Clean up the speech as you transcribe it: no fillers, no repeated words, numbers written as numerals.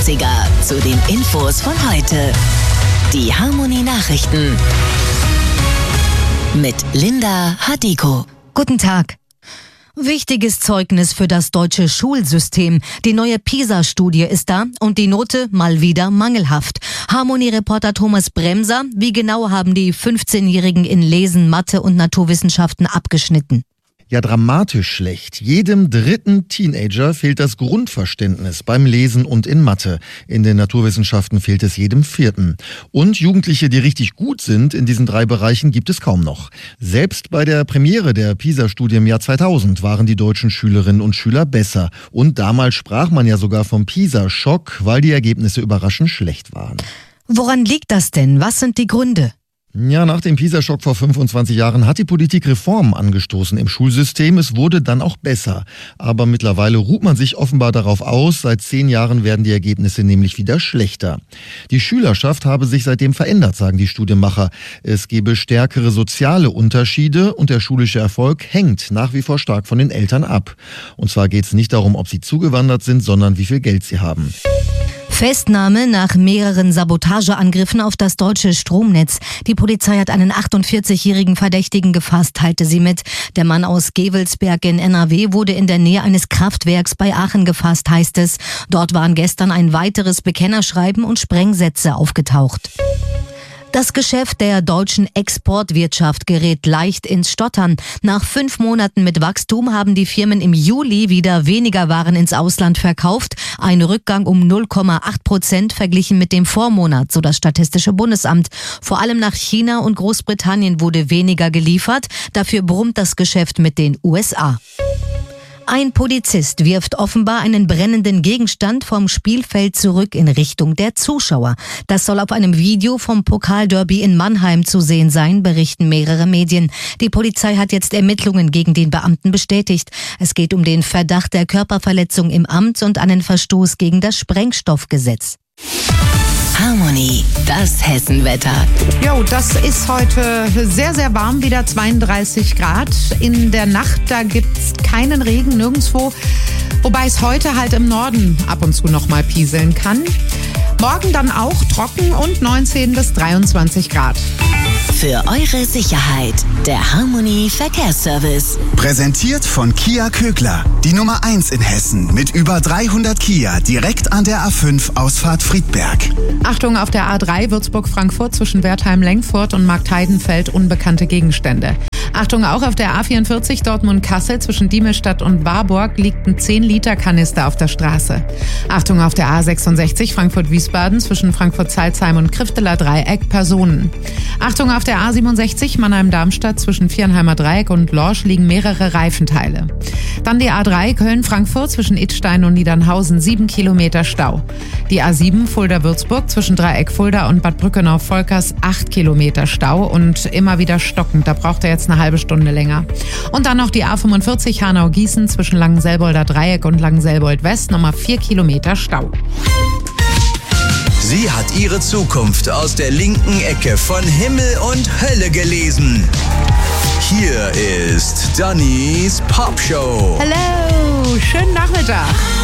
Klassiker zu den Infos von heute. Die Harmony Nachrichten mit Linda Hadiko. Guten Tag. Wichtiges Zeugnis für das deutsche Schulsystem. Die neue PISA-Studie ist da und die Note mal wieder mangelhaft. Harmony-Reporter Thomas Bremser, wie genau haben die 15-Jährigen in Lesen, Mathe und Naturwissenschaften abgeschnitten? Ja, dramatisch schlecht. Jedem dritten Teenager fehlt das Grundverständnis beim Lesen und in Mathe. In den Naturwissenschaften fehlt es jedem vierten. Und Jugendliche, die richtig gut sind in diesen 3 Bereichen, gibt es kaum noch. Selbst bei der Premiere der PISA-Studie im Jahr 2000 waren die deutschen Schülerinnen und Schüler besser. Und damals sprach man ja sogar vom PISA-Schock, weil die Ergebnisse überraschend schlecht waren. Woran liegt das denn? Was sind die Gründe? Ja, nach dem PISA-Schock vor 25 Jahren hat die Politik Reformen angestoßen im Schulsystem. Es wurde dann auch besser. Aber mittlerweile ruht man sich offenbar darauf aus. Seit 10 Jahren werden die Ergebnisse nämlich wieder schlechter. Die Schülerschaft habe sich seitdem verändert, sagen die Studienmacher. Es gebe stärkere soziale Unterschiede und der schulische Erfolg hängt nach wie vor stark von den Eltern ab. Und zwar geht es nicht darum, ob sie zugewandert sind, sondern wie viel Geld sie haben. Festnahme nach mehreren Sabotageangriffen auf das deutsche Stromnetz. Die Polizei hat einen 48-jährigen Verdächtigen gefasst, teilte sie mit. Der Mann aus Gevelsberg in NRW wurde in der Nähe eines Kraftwerks bei Aachen gefasst, heißt es. Dort waren gestern ein weiteres Bekennerschreiben und Sprengsätze aufgetaucht. Das Geschäft der deutschen Exportwirtschaft gerät leicht ins Stottern. Nach 5 Monaten mit Wachstum haben die Firmen im Juli wieder weniger Waren ins Ausland verkauft. Ein Rückgang um 0,8% verglichen mit dem Vormonat, so das Statistische Bundesamt. Vor allem nach China und Großbritannien wurde weniger geliefert. Dafür brummt das Geschäft mit den USA. Ein Polizist wirft offenbar einen brennenden Gegenstand vom Spielfeld zurück in Richtung der Zuschauer. Das soll auf einem Video vom Pokalderby in Mannheim zu sehen sein, berichten mehrere Medien. Die Polizei hat jetzt Ermittlungen gegen den Beamten bestätigt. Es geht um den Verdacht der Körperverletzung im Amt und einen Verstoß gegen das Sprengstoffgesetz. Harmony, das Hessenwetter. Jo, das ist heute sehr, sehr warm, wieder 32 Grad. In der Nacht, da gibt's keinen Regen, nirgendwo. Wobei es heute halt im Norden ab und zu noch mal pieseln kann. Morgen dann auch trocken und 19 bis 23 Grad. Für eure Sicherheit, der Harmony Verkehrsservice. Präsentiert von Kia Kögler, die Nummer 1 in Hessen mit über 300 Kia direkt an der A5 Ausfahrt Friedberg. Achtung auf der A3 Würzburg-Frankfurt zwischen Wertheim-Lengfurt und Marktheidenfeld unbekannte Gegenstände. Achtung auch auf der A44 Dortmund-Kassel zwischen Diemestadt und Warburg liegt ein 10-Liter-Kanister auf der Straße. Achtung auf der A66 Frankfurt-Wiesbaden zwischen Frankfurt-Salzheim und Krifteler Dreieck Personen. Achtung auf der A67 Mannheim-Darmstadt zwischen Viernheimer Dreieck und Lorsch liegen mehrere Reifenteile. Dann die A3 Köln-Frankfurt zwischen Idstein und Niedernhausen 7 Kilometer Stau. Die A7 Fulda-Würzburg zwischen Dreieck Fulda und Bad Brückenau-Volkers 8 Kilometer Stau und immer wieder stockend. Da braucht er jetzt eine halbe Stunde länger. Und dann noch die A45 Hanau-Gießen zwischen Langenselbolder Dreieck und Langenselbold-West nochmal 4 Kilometer Stau. Sie hat ihre Zukunft aus der linken Ecke von Himmel und Hölle gelesen. Hier ist Dannys Popshow. Hallo, schönen Nachmittag.